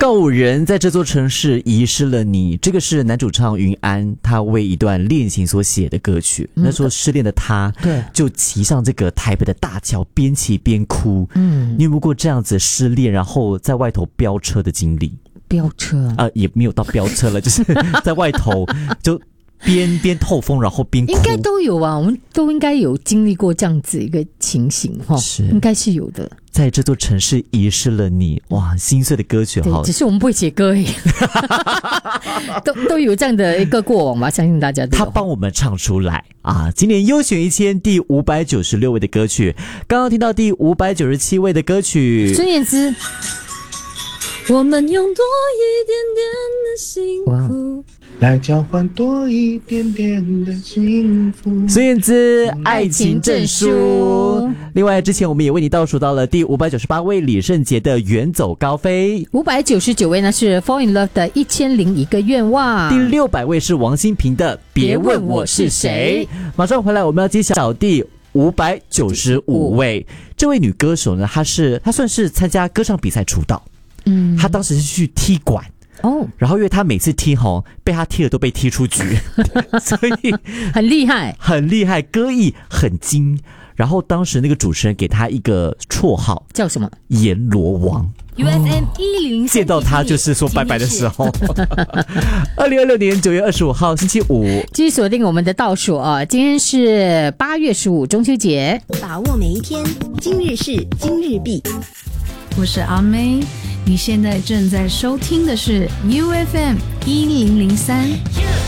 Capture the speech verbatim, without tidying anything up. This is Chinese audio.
告五人在这座城市遗失了你，这个是男主唱云安他为一段恋情所写的歌曲。嗯、那时候失恋的他，对，就骑上这个台北的大桥，边骑边哭。嗯，你有没有过这样子失恋，然后在外头飙车的经历？ 飙车啊、 呃，也没有到飙车了，就是在外头就。边边透风，然后边哭， 应该都有啊，我们都应该有经历过这样子一个情形哈，是应该是有的。 在这座城市遗失了你，哇，心碎的歌曲哈， 只是我们不会写歌而已，都都有这样的一个过往吧，相信大家都有。 他帮我们唱出来啊！今年优选一千第五百九十六位的歌曲，刚刚听到第五百九十七位的歌曲， 孙燕姿。 我们用多一点点的幸福来交换多一点点的幸福。 孙燕姿《爱情证书》。另外，之前我们也为你倒数到了第五百九十八位李圣杰的《远走高飞》， 五百九十九位呢是 Fall in Love 的《一千零一个愿望》， 第六百位是王心平的《别问我是谁》。马上回来，我们要揭晓第五百九十五位。这位女歌手呢，她是她算是参加歌唱比赛出道。嗯，他当时是去踢馆哦，然后因为他每次踢吼，被他踢的都被踢出局，所以很厉害， 很厉害，歌艺很精。然后当时那个主持人给他一个绰号， 叫什么？ 阎罗王。 U F M 一零见到他就是说拜拜的时候。二零二六年九月二十五号星期五， 继续锁定我们的倒数啊！今天是八月十五，中秋节， 把握每一天，今日事今日毕。 我是阿妹，你现在正在收听的是 U F M 一零零三。